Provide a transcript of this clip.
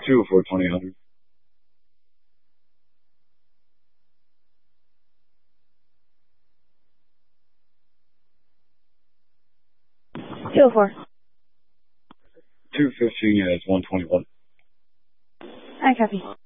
204 2000. Two four. 215, yeah, it's 121. I copy.